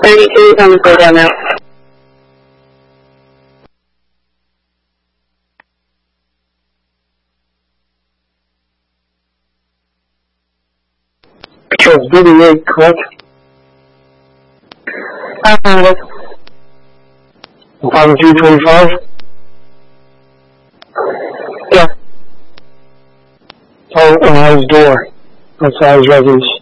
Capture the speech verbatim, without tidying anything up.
thirty-two on the way down now. Control thirty-eight, correct? I found it. five two twenty-five? Yeah. Oh, on his door. Outside his residence.